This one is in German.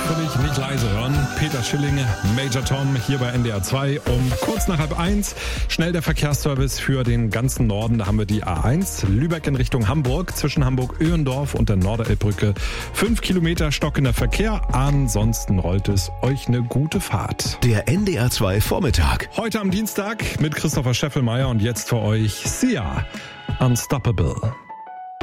völlig nicht leise hören. Peter Schilling, Major Tom hier bei NDR 2 um kurz nach 12:30. Schnell der Verkehrsservice für den ganzen Norden. Da haben wir die A1 Lübeck in Richtung Hamburg zwischen Hamburg-Öhendorf und der Norderelbbrücke. 5 Kilometer stockender Verkehr. Ansonsten rollt es euch eine gute Fahrt. Der NDR 2 Vormittag. Heute am Dienstag mit Christopher Scheffelmeier und jetzt für euch Sia, Unstoppable.